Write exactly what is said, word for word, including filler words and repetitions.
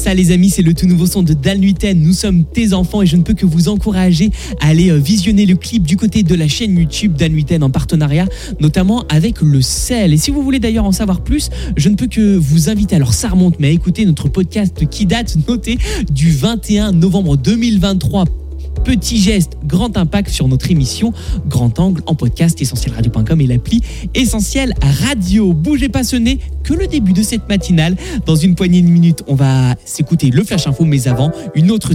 ça les amis, c'est le tout nouveau son de Dan Luten, Nous sommes tes enfants, et je ne peux que vous encourager à aller visionner le clip du côté de la chaîne YouTube Dan Luten en partenariat notamment avec le sel. Et si vous voulez d'ailleurs en savoir plus, je ne peux que vous inviter, alors ça remonte, mais à écouter notre podcast qui date, notez, du vingt et un novembre deux mille vingt-trois. Petit geste, grand impact sur notre émission Grand Angle en podcast, essentiel radio point com et l'appli Essentiel Radio. Bougez pas, ce n'est que le début de cette matinale. Dans une poignée de minutes, on va s'écouter le Flash Info, mais avant, une autre